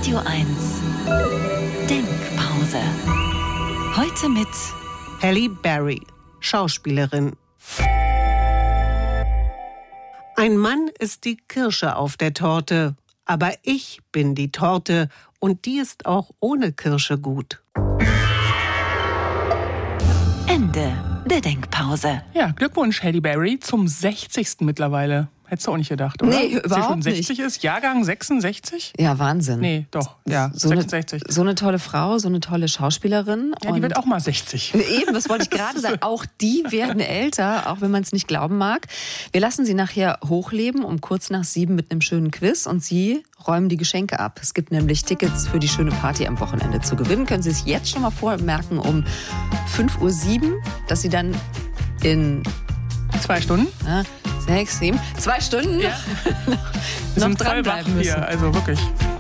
Radio 1 Denkpause. Heute mit Halle Berry, Schauspielerin. Ein Mann ist die Kirsche auf der Torte, aber ich bin die Torte und die ist auch ohne Kirsche gut. Ende der Denkpause. Ja, Glückwunsch, Halle Berry, zum 60. mittlerweile. Hättest du auch nicht gedacht, oder? Nee, Dass überhaupt sie schon 60 nicht. ist? Jahrgang 66? Ja, Wahnsinn. Nee, doch, ja, So 66. so eine tolle Frau, so eine tolle Schauspielerin. Ja, die wird auch mal 60. Eben, das wollte ich gerade sagen. Auch die werden älter, auch wenn man es nicht glauben mag. Wir lassen sie nachher hochleben, um kurz nach 7 mit einem schönen Quiz. Und Sie räumen die Geschenke ab. Es gibt nämlich Tickets für die schöne Party am Wochenende zu gewinnen. Können Sie es jetzt schon mal vormerken um 5:07 Uhr, dass Sie dann in 2 Stunden? 6, 7, 2 Stunden Ja. Wir noch sind voll wach dranbleiben müssen. hier, also wirklich.